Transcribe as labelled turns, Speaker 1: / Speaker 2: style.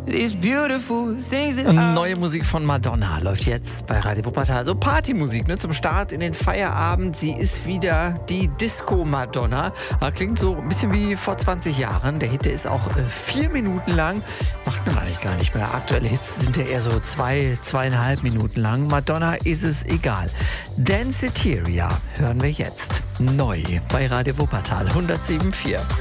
Speaker 1: these beautiful things that
Speaker 2: Neue Musik von Madonna läuft jetzt bei Radio Wuppertal. So Partymusik, ne, zum Start in den Feierabend. Sie ist wieder die Disco-Madonna. Klingt so ein bisschen wie vor 20 Jahren. Der Hit, der ist auch 4 Minuten lang. Macht man eigentlich gar nicht mehr. Aktuelle Hits sind ja eher so 2,5 Minuten lang. Madonna ist es egal. Danceteria hören wir jetzt. Neu bei Radio Wuppertal 107,4.